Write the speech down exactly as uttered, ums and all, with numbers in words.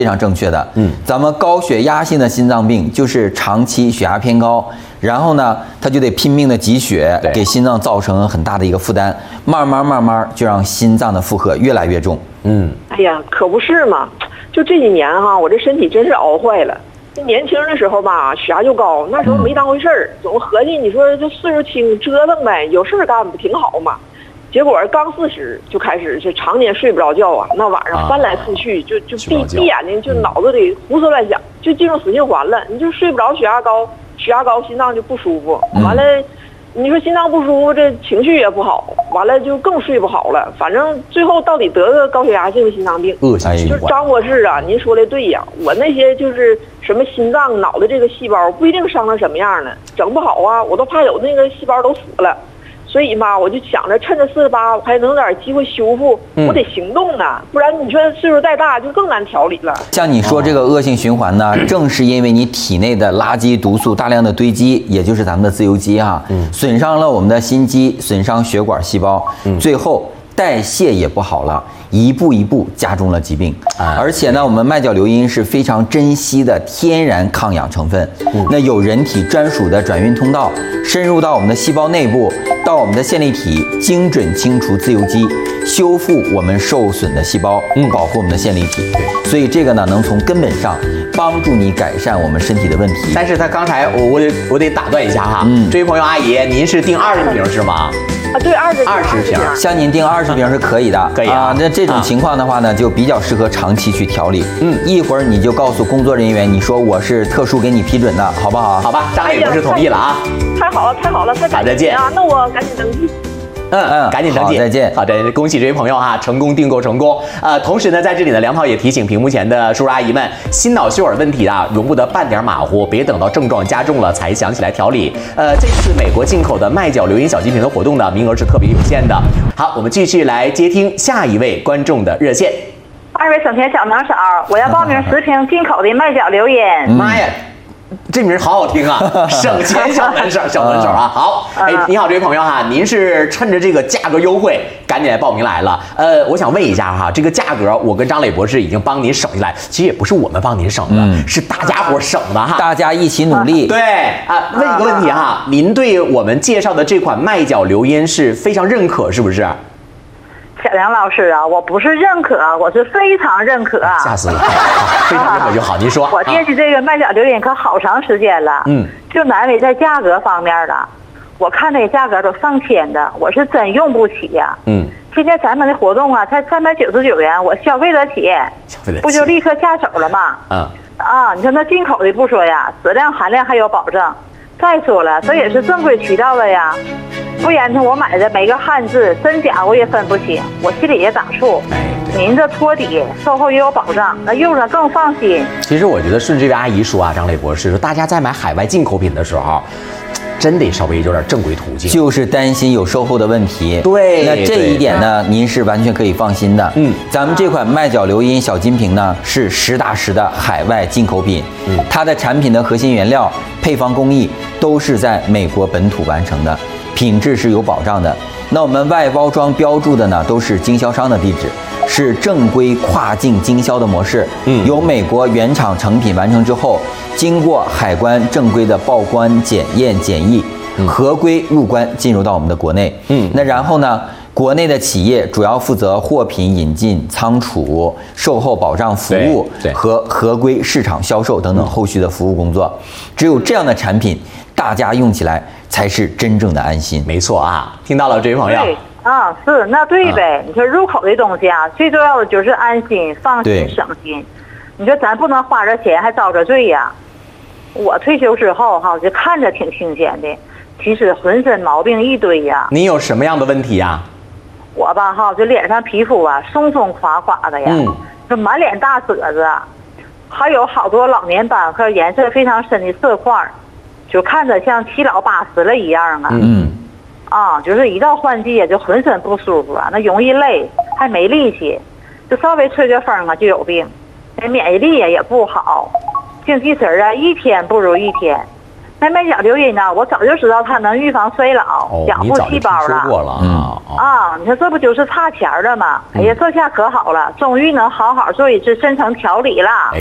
非常正确的。嗯，咱们高血压性的心脏病就是长期血压偏高，然后呢，他就得拼命的挤血，给心脏造成很大的一个负担，慢慢慢慢就让心脏的负荷越来越重。嗯， 哎呀，可不是嘛，就这几年哈，我这身体真是熬坏了。年轻的时候吧，血压就高，那时候没当回事儿，总合计你说这岁数轻折腾呗，有事儿干不挺好嘛。结果刚四十就开始就常年睡不着觉啊，那晚上翻来覆去就就闭闭眼睛，就脑子里胡思乱想，就进入死循环了。你就睡不着，血压高，血压高，心脏就不舒服，完了，你说心脏不舒服，这情绪也不好，完了就更睡不好了。反正最后到底得个高血压性的心脏病， 恶性循环。 就是张博士啊，您说的对呀，我那些就是什么心脏、脑的这个细胞不一定伤成什么样呢，整不好啊，我都怕有那个细胞都死了。所以嘛，我就想着趁着四十八，我还能有点机会修复，嗯、我得行动啊，不然你说岁数再大就更难调理了。 像你说这个恶性循环呢，哦、正是因为你体内的垃圾毒素大量的堆积，也就是咱们的自由基哈、啊，嗯、损伤了我们的心肌，损伤血管细胞，嗯、最后代谢也不好了。一步一步加重了疾病，啊、而且呢，我们麦角硫因是非常珍惜的天然抗氧成分，嗯、那有人体专属的转运通道，深入到我们的细胞内部，到我们的线粒体，精准清除自由基，修复我们受损的细胞，嗯，保护我们的线粒体。对，所以这个呢，能从根本上帮助你改善我们身体的问题。 但是他刚才我我得我得打断一下哈，嗯，这位朋友阿姨，您是订二十瓶是吗？ 啊，对，二十二十瓶， 像您订二十瓶是可以的， 可以啊。 那这种情况的话呢，就比较适合长期去调理。嗯，一会儿你就告诉工作人员，你说我是特殊给你批准的，好不好？ 好吧，张磊博士同意了啊。 太好了，太好了，太感谢您啊！那我赶紧登记。 嗯嗯，赶紧登记， 再见。 好的，恭喜这位朋友哈，成功订购成功。呃，同时呢，在这里呢，梁涛也提醒屏幕前的叔叔阿姨们，心脑血管问题啊，容不得半点马虎，别等到症状加重了才想起来调理。呃，这次美国进口的麦角硫因小金瓶的活动呢，名额是特别有限的。好，我们继续来接听下一位观众的热线。 二位省钱小能手，我要报名十瓶进口的麦角硫因。 妈呀！这名好好听啊，省钱小能手，小能手啊！好，哎，你好，这位朋友哈，您是趁着这个价格优惠，赶紧来报名来了。呃，我想问一下哈，这个价格我跟张磊博士已经帮您省下来，其实也不是我们帮您省的，嗯、是大家伙省的哈， 大家一起努力。 对啊，问一个问题哈，您对我们介绍的这款麦角硫因是非常认可，是不是？ 小梁老师啊，我不是认可，我是非常认可。 吓死了，非常认可就好。您说， 我惦记这个麦角硫因可好长时间了，嗯，就难为在价格方面了。我看那价格都上千的，我是真用不起呀、啊。嗯，现在咱们的活动啊，才三百九十九元，我消费得起， 消费得起， 不就立刻下手了吗？嗯，啊，你说那进口的不说呀，质量含量还有保证。再说了，这也是正规渠道的呀。不然呢，我买的每个汉字真假我也分不清，我心里也长数。您这托底，售后也有保障，那用着更放心。 其实我觉得顺这位阿姨说啊，张磊博士说，大家在买海外进口品的时候，真得稍微有点正规途径， 就是担心有售后的问题。 对， 那这一点呢，您是完全可以放心的。嗯，咱们这款麦角硫因小金瓶呢，是实打实的海外进口品。嗯，它的产品的核心原料、配方工艺都是在美国本土完成的。品质是有保障的。那我们外包装标注的呢，都是经销商的地址，是正规跨境经销的模式。嗯，由美国原厂成品完成之后，经过海关正规的报关、检验、检疫，合规入关，进入到我们的国内。嗯，那然后呢，国内的企业主要负责货品引进、仓储、售后保障服务和合规市场销售等等后续的服务工作。只有这样的产品，大家用起来才是真正的安心。 没错啊，听到了这位朋友。 对啊，是那对呗。啊、你说入口的东西啊，最重要的就是安心、放心、省心。你说咱不能花这钱还遭着罪呀、啊。我退休之后哈，就看着挺清闲的，其实浑身毛病一堆呀、啊。 你有什么样的问题呀、啊？ 我吧哈，就脸上皮肤啊松松垮垮的呀，嗯，就满脸大褶子，还有好多老年斑和颜色非常深的色块，就看着像七老八十了一样啊。嗯，啊，就是一到换季就浑身不舒服啊，那容易累，还没力气，就稍微吹个风啊就有病，那免疫力也不好，精气神啊一天不如一天， 那麦角硫因呢，我早就知道它能预防衰老、 哦， 养护细胞了。 过了啊、 嗯、啊！你说这不就是差钱了吗？哎呀，这下可好了，终于能好好做一次深层调理了。